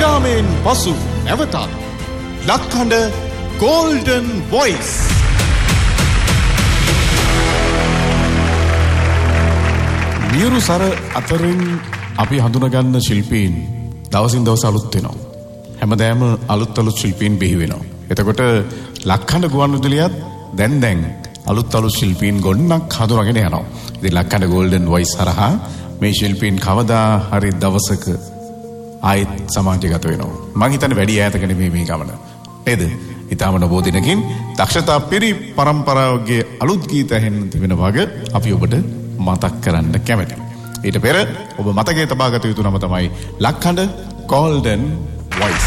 විරාමයෙන් පසු නැවතත් ලක්හඬ Golden Voice. මියුරු සර අතරින් අපි හඳුනගන්න ශිල්පීන් දවසින් දවස අලුත් වෙනවා. හැමදාම අලුත් ශිල්පීන් බිහි වෙනවා. එතකොට ලක්හඬ ගුවන්විදුලියත් දැන් අලුත් ශිල්පීන් ගොඩක් හඳුනාගෙන යනවා. ඉතින් ලක්හඬ Golden Voice හරහා මේ ශිල්පීන් කවදා හරි දවසක ආයෙත් සමාජගත වෙනවා. මම හිතන්නේ වැඩි ඈතක නෙමෙයි මේ ගමන. නේද? ඊටම නබෝ දිනකින් දක්ෂතා පිරි පරම්පරාවගේ අලුත් ගීත ඇහෙන්න තිබෙන වග අපි ඔබට මතක් කරන්න කැමැතියි. ඊට පෙර ඔබ මතකයේ තබාගත යුතු නම තමයි ලක්හඬ Golden Voice.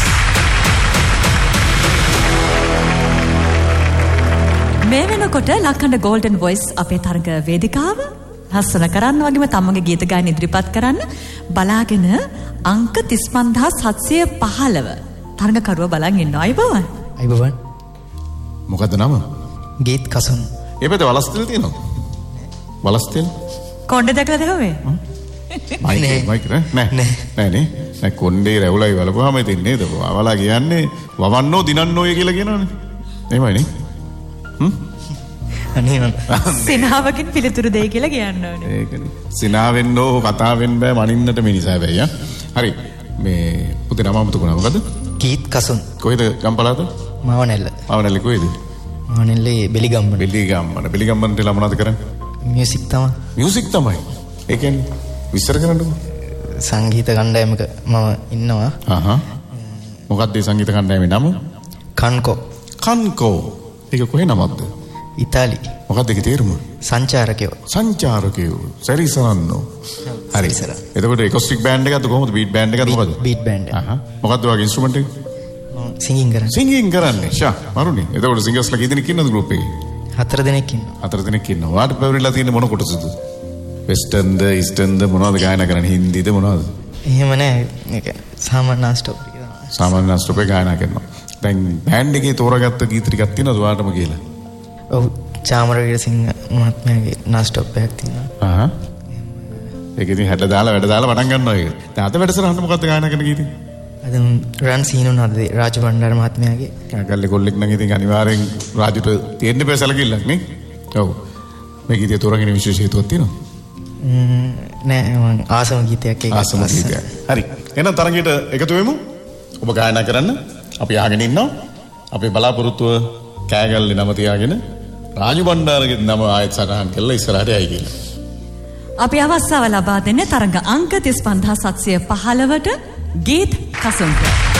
මේ වෙනකොට ලක්හඬ Golden Voice අපේ තරග වේදිකාව හස්සන කරන්න වගේම තමගේ ගීත ගායන ඉදිරිපත් කරන්න බලාගෙන අංක 35715 තරගකරුවා බලන් ඉන්නවා. අයිබෝවන්. මොකද්ද නම? ගීත් කසුන්. ඒ පැත්තේ වලස්තිල් තියෙනවා. වලස්තිල්? කොණ්ඩේ දැකලා දෙහුවේ? මයික් නෑ කොණ්ඩේ රැවුලයි වලපුවාම ඉතින් නේද? අවලා කියන්නේ වවන්නෝ දිනන්නෝය කියලා කියනවනේ. එහෙමයි නේ? අනේ සිනාවකින් පිළිතුරු දෙයි කියලා කියන්න ඕනේ. ඒකනේ. සිනාවෙන් නෝ කතාවෙන් බෑ මනින්නට මිනිසා හැබැයි ආ. හරි. මේ පුතේ නම අමතකුණා මොකද්ද? ගීත් කසුන්. කොහෙද ගම්පලාත? මාවනැල්ල. මාවනැල්ල කොහෙද? මාවනැල්ලේ බෙලිගම්මන. බෙලිගම්මනට ලා මොනවද කරන්නේ? මියුසික් තමයි. මියුසික් තමයි. ඒ කියන්නේ විස්තර කරන්නකෝ. සංගීත කණ්ඩායමක මම ඉන්නවා. මොකක්ද මේ සංගීත කණ්ඩායමේ නම? කන්කෝ. ඒක කොහේ නමක්ද? ඉතාලි. මොකක්ද ඒකේ තේරුම? සංචාරකයෝ. සැරිසරන්නෝ. හරි. එතකොට ඒකොස්ටික් බෑන්ඩ් එකක්ද කොහොමද? බීට් බෑන්ඩ් එකක්ද මොකද? Beat band. මොකක්ද ඔයගේ ඉන්ස්ට්‍රුමන්ට් එක? සිංගින් කරන්නේ. ෂා මරුනේ. එතකොට සිංගර්ස්ලා කී දෙනෙක් ඉන්නවද ගෲප් එකේ? 4 දෙනෙක් ඉන්නවා. 4 දෙනෙක් ඉන්නවා. ඔයාට පැවරිලා තියෙන මොන කොටසද? වෙස්ටර්න්ද, ඊස්ටර්න්ද මොනවද ගායනා කරන්නේ? හින්දිද මොනවද? එහෙම නෑ. ඒක සාමාන්‍ය ස්ටොප් එක තමයි. සාමාන්‍ය ස්ටොප් එක ගායනා කරනවා. දැන් බෑන්ඩ් එකේ තෝරාගත්ත ගීත ටිකක් තියෙනවද ඔයාටම කියලා? ඔව්. චාමරවීරසිංහ මහත්මයාගේ නාස්ටොප් එකක් තියෙනවා. ඒක ඉතින් හැඩ දාලා වැඩ දාලා පටන් ගන්නවා ඒක. දැන් අද වැඩසටහන මොකද්ද ගායනා කරන ගීතේ? අද රන් සීනුන් හදේ රාජ බණ්ඩාර මහත්මයාගේ. කැලේ කොල්ලෙක් නම් ඉතින් අනිවාර්යෙන් රාජුට තියෙන්න බෑ සැලකිල්ලක් නේ. ඔව්. මේ ගීතය තෝරාගෙන විශේෂ හේතුවක් තියෙනවා? නෑ මම ආසම ගීතයක් ඒක. ආසම ගීතයක්. හරි. එහෙනම් තරගයට එකතු වෙමු. ඔබ ගායනා කරන්න. අපි අහගෙන ඉන්නවා. අපේ බලාපොරොත්තුව කෑගල්ලේ නම තියාගෙන රාජු බණ්ඩාරගේ නම ආයෙත් සටහන් කළා ඉස්සරහට යයි කියලා. අපි අවස්ථාව ලබා දෙන්නේ තරඟ අංක 35715ට ගීත් කසුන්ට.